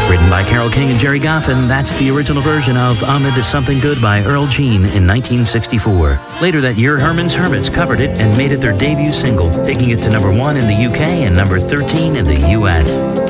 Written by Carole King and Jerry Goffin, that's the original version of "Ahmed Is Something Good" by Earl Jean in 1964. Later that year, Herman's Hermits covered it and made it their debut single, taking it to number 1 in the UK and number 13 in the US.